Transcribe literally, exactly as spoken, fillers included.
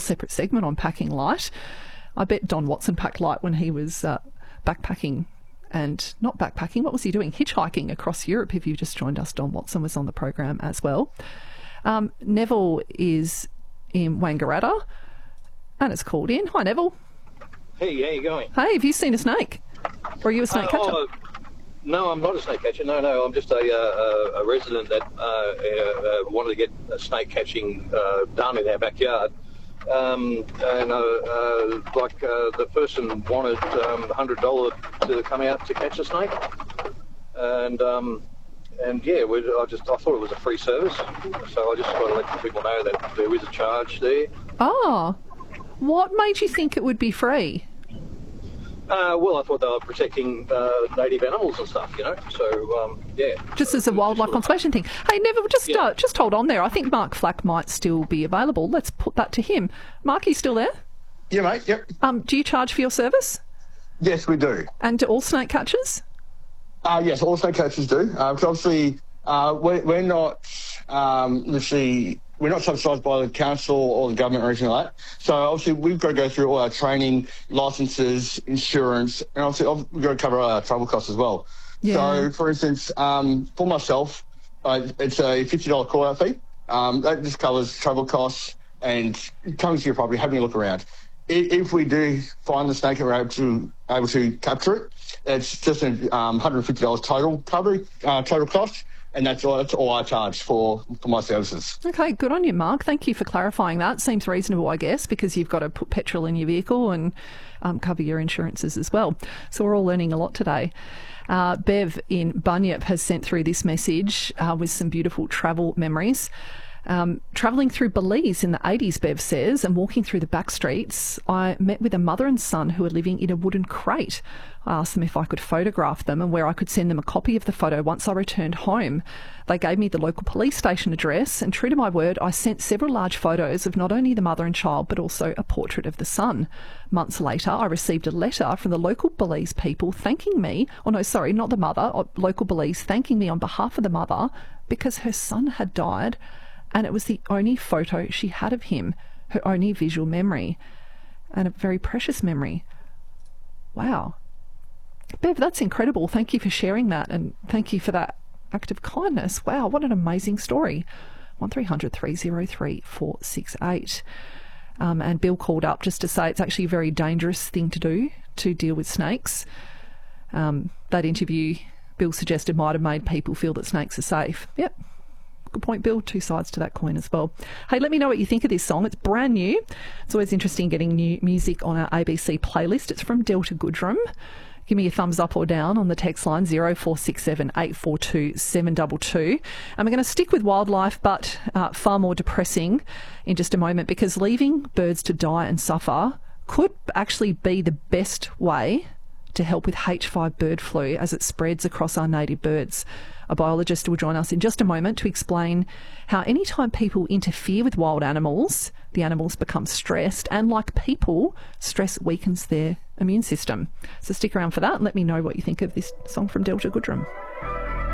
separate segment on packing light. I bet Don Watson packed light when he was uh, backpacking and not backpacking. What was he doing? Hitchhiking across Europe. If you've just joined us, Don Watson was on the program as well. Um, Neville is in Wangaratta and it's called in. Hi, Neville. Hey, how you going? Hey, have you seen a snake? Or are you a snake uh, catcher? Oh, no, I'm not a snake catcher. No, no, I'm just a, uh, a resident that uh, uh, wanted to get a snake catching uh, done in our backyard. Um, and uh, uh, like uh, the person wanted um, one hundred dollars to come out to catch a snake. And um, and yeah, we, I just I thought it was a free service. So I just got to let people know that there is a charge there. Oh, what made you think it would be free? Uh, well, I thought they were protecting uh, native animals and stuff, you know. So, um, yeah. Just as a wildlife conservation thing. Hey, Neville, just Yeah. uh, just hold on there. I think Mark Flack might still be available. Let's put that to him. Mark, you still there? Yeah, mate, yep. Um, do you charge for your service? Yes, we do. And do all snake catchers? Uh, yes, all snake catchers do. Uh, because obviously, uh, we're, we're not, um, literally, we're not subsidised by the council or the government or anything like that. So obviously, we've got to go through all our training, licences, insurance, and obviously, we've got to cover our travel costs as well. Yeah. So, for instance, um, for myself, uh, it's a fifty dollars call-out fee. Um, that just covers travel costs and coming to your property, having a look around. If we do find the snake and we're able to, able to capture it, it's just a um, one hundred fifty dollars total cover, uh, total cost, and that's all, that's all I charge for, for my services. Okay, good on you, Mark. Thank you for clarifying that. Seems reasonable, I guess, because you've got to put petrol in your vehicle and um, cover your insurances as well. So we're all learning a lot today. Uh, Bev in Bunyip has sent through this message uh, with some beautiful travel memories. Um, travelling through Belize in the eighties, Bev says, and walking through the back streets, I met with a mother and son who were living in a wooden crate. I asked them if I could photograph them and where I could send them a copy of the photo once I returned home. They gave me the local police station address, and true to my word, I sent several large photos of not only the mother and child, but also a portrait of the son. Months later, I received a letter from the local Belize people thanking me, oh no, sorry, not the mother, local Belize thanking me on behalf of the mother because her son had died. And it was the only photo she had of him, her only visual memory, and a very precious memory. Wow. Bev, that's incredible. Thank you for sharing that, and thank you for that act of kindness. Wow, what an amazing story. one three hundred three oh three four six eight. Um, and Bill called up just to say it's actually a very dangerous thing to do, to deal with snakes. Um, that interview, Bill suggested, might have made people feel that snakes are safe. Yep. Good point, Bill. Two sides to that coin as well. Hey, let me know what you think of this song. It's brand new. It's always interesting getting new music on our A B C playlist. It's from Delta Goodrum. Give me a thumbs up or down on the text line zero four six seven eight four two seven two two. And we're going to stick with wildlife, but uh, far more depressing in just a moment, because leaving birds to die and suffer could actually be the best way to help with H five bird flu as it spreads across our native birds. A biologist will join us in just a moment to explain how anytime people interfere with wild animals, the animals become stressed, and like people, stress weakens their immune system. So stick around for that and let me know what you think of this song from Delta Goodrum.